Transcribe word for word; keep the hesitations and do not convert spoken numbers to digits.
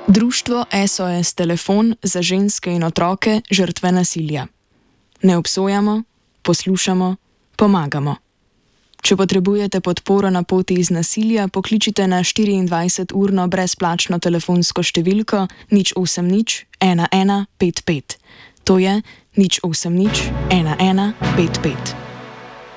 Društvo S O S Telefon za ženske in otroke žrtve nasilja. Ne obsojamo, poslušamo, pomagamo. Če potrebujete podporo na poti iz nasilja, pokličite na štiriindvajseturno brezplačno telefonsko številko nič osem nič ena ena pet pet. To je nič osem nič ena ena pet pet.